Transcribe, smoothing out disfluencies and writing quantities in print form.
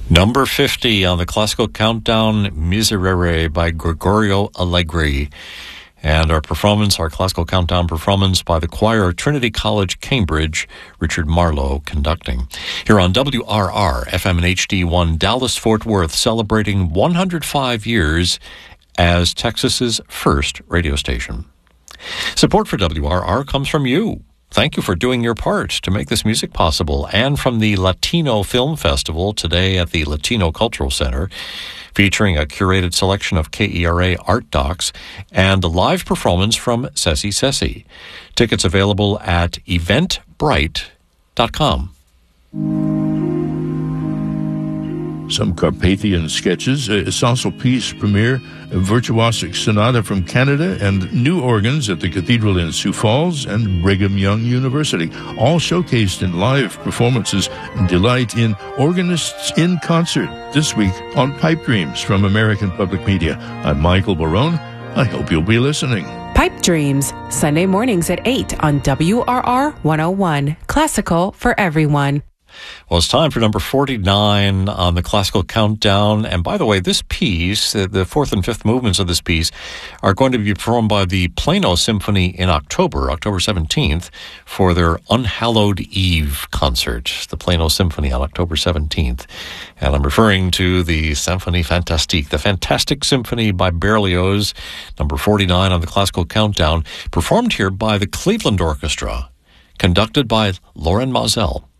Number 50 on the Classical Countdown, Miserere by Gregorio Allegri. And our Classical Countdown performance by the choir of Trinity College, Cambridge, Richard Marlowe conducting. Here on WRR, FM and HD1, Dallas-Fort Worth, celebrating 105 years as Texas's first radio station. Support for WRR comes from you. Thank you for doing your part to make this music possible, and from the Latino Film Festival today at the Latino Cultural Center, featuring a curated selection of KERA art docs and a live performance from Ceci Ceci. Tickets available at eventbrite.com. Some Carpathian sketches, a Salsa Piece premiere, a virtuosic sonata from Canada, and new organs at the Cathedral in Sioux Falls and Brigham Young University, all showcased in live performances and delight in Organists in Concert this week on Pipe Dreams from American Public Media. I'm Michael Barone. I hope you'll be listening. Pipe Dreams, Sunday mornings at 8 on WRR 101, classical for everyone. Well, it's time for number 49 on the Classical Countdown. And by the way, this piece, the fourth and fifth movements of this piece, are going to be performed by the Plano Symphony in October 17th, for their Unhallowed Eve concert. The Plano Symphony on October 17th. And I'm referring to the Symphonie Fantastique, the Fantastic Symphony by Berlioz, number 49 on the Classical Countdown, performed here by the Cleveland Orchestra, conducted by Loren Mazel.